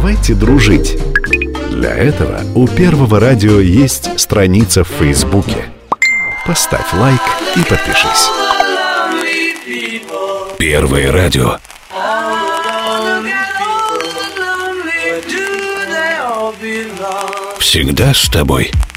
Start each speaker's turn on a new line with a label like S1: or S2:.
S1: Давайте дружить. Для этого у Первого радио есть страница в Фейсбуке. Поставь лайк и подпишись. Первое радио. Всегда с тобой.